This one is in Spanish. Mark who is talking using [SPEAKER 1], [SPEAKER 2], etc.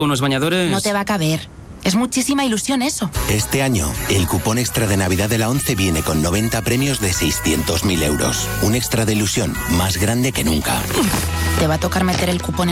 [SPEAKER 1] unos bañadores...
[SPEAKER 2] No te va a caber. Es muchísima ilusión eso.
[SPEAKER 3] Este año, el cupón extra de Navidad de la ONCE viene con 90 premios de 600.000 euros. Un extra de ilusión más grande que nunca.
[SPEAKER 2] Te va a tocar meter el cupón en